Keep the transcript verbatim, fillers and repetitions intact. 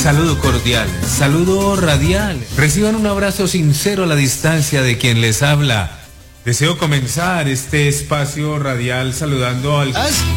Saludo cordial, saludo radial. Reciban un abrazo sincero a la distancia de quien les habla. Deseo comenzar este espacio radial saludando al...